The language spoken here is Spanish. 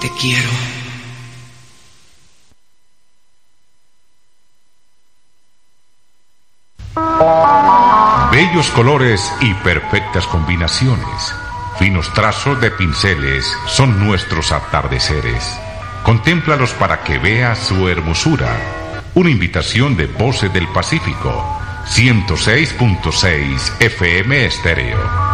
Te quiero. Bellos colores y perfectas combinaciones, finos trazos de pinceles son nuestros atardeceres. Contémplalos para que veas su hermosura. Una invitación de Voces del Pacífico, 106.6 FM Estéreo.